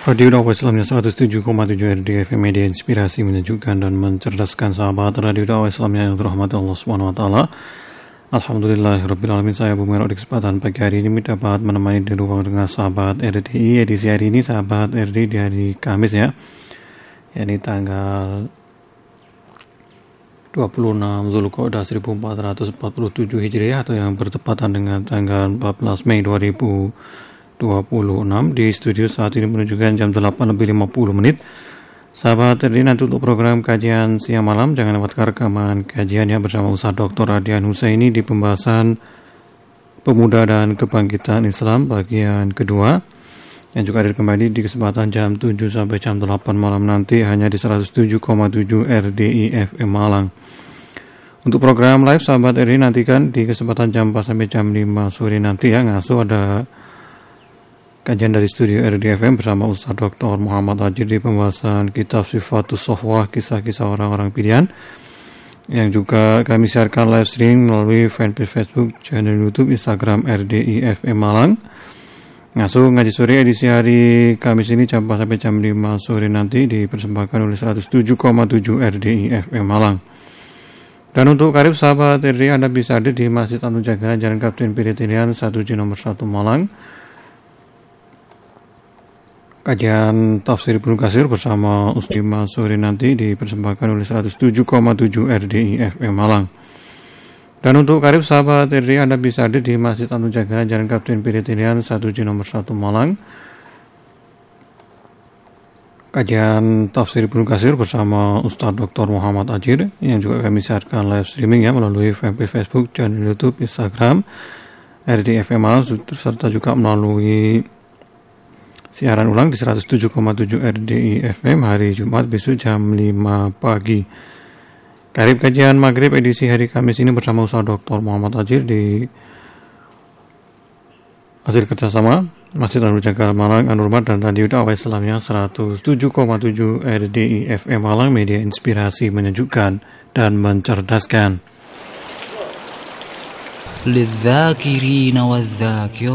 Radio Dakwah Islamnya 107,7 RDFM Media Inspirasi menyejukkan dan mencerdaskan sahabat Radio Dakwah Islamnya yang dirahmati Allah Subhanahu wa taala. Alhamdulillahirabbil alamin. Saya Bung Mero di kesempatan pagi hari ini dapat menemani di ruang dengan sahabat RDI. Edisi hari ini sahabat RDI di hari Kamis ya. Yakni tanggal 26 Zulqa'dah 1447 Hijriah atau yang bertepatan dengan tanggal 14 Mei 2026. Di studio saat ini menunjukkan jam 8:50. Sahabat RDI, nanti untuk program kajian siang malam jangan lewatkan rekaman kajiannya bersama Ustaz Dr. Radian Husaini di pembahasan Pemuda dan Kebangkitan Islam bagian kedua yang juga hadir kembali di kesempatan jam 7 sampai jam 8 malam nanti hanya di 107,7 RDI FM Malang. Untuk program live sahabat RDI nantikan di kesempatan jam 4 sampai jam 5 sore nanti ya. Ngasuh ada kajian dari studio RDFM bersama Ustaz Dr. Muhammad Ajir di pembahasan kitab Sifatus Sofwah, kisah-kisah orang-orang pilihan yang juga kami siarkan live stream melalui fanpage Facebook, channel YouTube, Instagram RDI FM Malang. Ngasuh ngaji sore edisi hari Kamis ini jam 4 sampai jam 5 sore nanti dipersembahkan oleh 107,7 RDI FM Malang. Dan untuk karib sahabat RDI, Anda bisa hadir di Masjid Anu Jaga, Jalan Kapten Piritilian 1J nomor 1 Malang. Kajian tafsir Ibnu Katsir bersama Ustima sore nanti dipersembahkan oleh 107,7 RDI FM Malang. Dan untuk karib sahabat RDI, Anda bisa hadir di Masjid Anu Jaga, Jalan Kapten Piritilian 1J nomor 1 Malang. Kajian tafsir Ibnu Katsir bersama Ustaz Dr. Muhammad Ajir yang juga kami siarkan live streaming ya melalui fanpage Facebook, channel YouTube, Instagram RDI FM Malang serta juga melalui siaran ulang di 107,7 RDI FM hari Jumat besok jam 5 pagi. Karib kajian Maghrib edisi hari Kamis ini bersama Ustaz Dr. Muhammad Ajir di hasil kerjasama Masjid Anu Jaga Malang, Anurmat dan Radio Dakwah Islamnya 107,7 RDI FM Malang, media inspirasi menyejukkan dan mencerdaskan. للذاكرين والذاكرات